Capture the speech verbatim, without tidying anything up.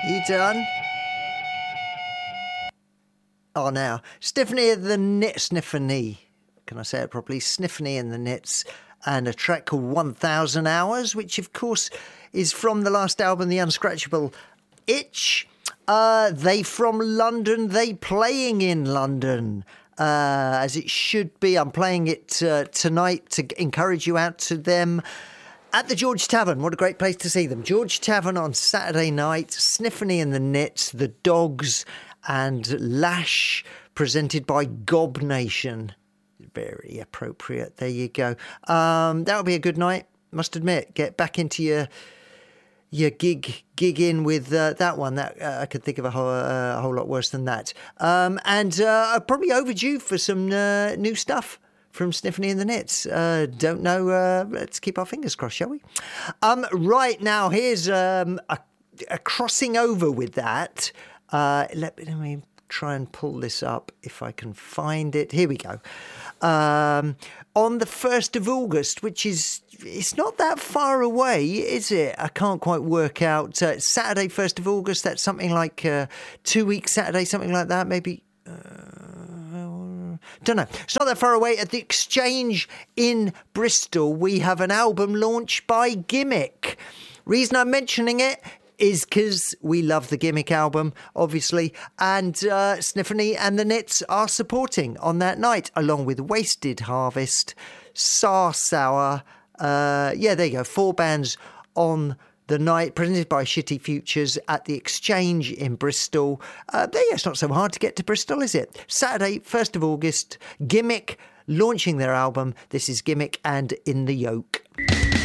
You done? Oh, now, Sniffany and the Knits, Sniffany. Can I say it properly? Sniffany and the Knits, and a track called one thousand hours, which, of course, is from the last album, The Unscratchable Itch. Uh, they from London, they playing in London, uh, as it should be. I'm playing it uh, tonight to encourage you out to them. At the George Tavern, what a great place to see them. George Tavern on Saturday night, Sniffany and the Knits, The Dogs, and Lash, presented by Gob Nation. Very appropriate. There you go. Um, that'll be a good night, must admit. Get back into your your gig gig in with uh, that one. That uh, I could think of a whole, uh, a whole lot worse than that. Um, and uh, probably overdue for some uh, new stuff from Sniffany and the Knits. Uh, don't know. Uh, let's keep our fingers crossed, shall we? Um, right now, here's um, a, a crossing over with that. Uh, let, let me try and pull this up if I can find it. Here we go. Um, on the first of August, which is, it's not that far away, is it? I can't quite work out. Uh, Saturday, first of August, that's something like uh, two weeks Saturday, something like that, maybe. Uh, don't know. It's not that far away. At the Exchange in Bristol, we have an album launch by Gimmick. Reason I'm mentioning it is because we love the Gimmick album, obviously, and uh, Sniffany and the Knits are supporting on that night, along with Wasted Harvest, Sar Sour. Uh, yeah, there you go. Four bands on the night, presented by Shitty Futures at the Exchange in Bristol. Uh, there, yeah, it's not so hard to get to Bristol, is it? Saturday, first of August, Gimmick launching their album. This is Gimmick and In the Yoke.